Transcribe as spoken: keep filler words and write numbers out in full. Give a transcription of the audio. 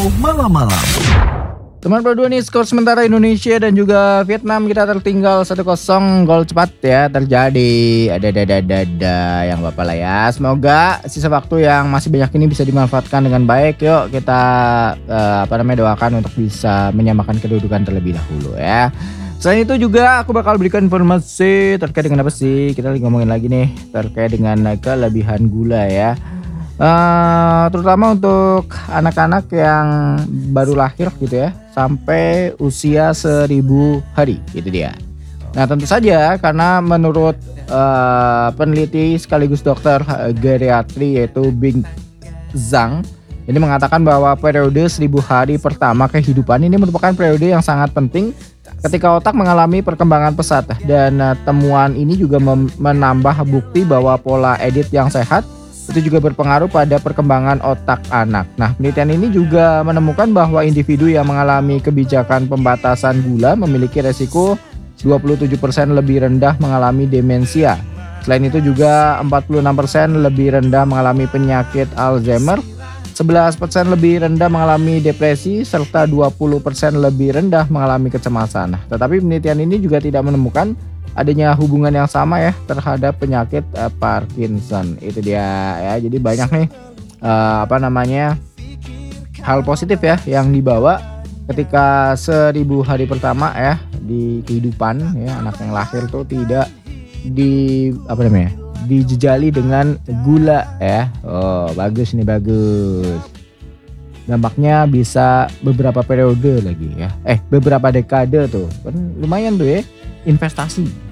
Malam-malam. Teman berdua nih, skor sementara Indonesia dan juga Vietnam kita tertinggal satu kosong, gol cepat ya terjadi. Ada ada ada ada yang bapak lah ya. Semoga sisa waktu yang masih banyak ini bisa dimanfaatkan dengan baik. Yuk kita uh, apa namanya doakan untuk bisa menyamakan kedudukan terlebih dahulu ya. Selain itu juga aku bakal berikan informasi terkait dengan apa sih? Kita lagi ngomongin lagi nih terkait dengan kelebihan gula ya. Uh, terutama untuk anak-anak yang baru lahir gitu ya sampai usia seribu hari gitu dia. Nah tentu saja karena menurut uh, peneliti sekaligus dokter geriatri yaitu Bing Zhang ini mengatakan bahwa periode seribu hari pertama kehidupan ini merupakan periode yang sangat penting ketika otak mengalami perkembangan pesat dan uh, temuan ini juga mem- menambah bukti bahwa pola edit yang sehat itu juga berpengaruh pada perkembangan otak anak. Nah, penelitian ini juga menemukan bahwa individu yang mengalami kebijakan pembatasan gula memiliki resiko dua puluh tujuh persen lebih rendah mengalami demensia. Selain itu juga empat puluh enam persen lebih rendah mengalami penyakit Alzheimer, sebelas persen lebih rendah mengalami depresi, serta dua puluh persen lebih rendah mengalami kecemasan. Nah, tetapi penelitian ini juga tidak menemukan adanya hubungan yang sama ya terhadap penyakit uh, Parkinson. Itu dia ya. Jadi banyak nih uh, apa namanya hal positif ya yang dibawa ketika seribu hari pertama ya di kehidupan ya anak yang lahir tuh tidak di apa namanya dijejali dengan gula ya. Oh bagus nih bagus. Dampaknya bisa beberapa periode lagi ya. Eh beberapa dekade tuh kan lumayan tuh ya investasi.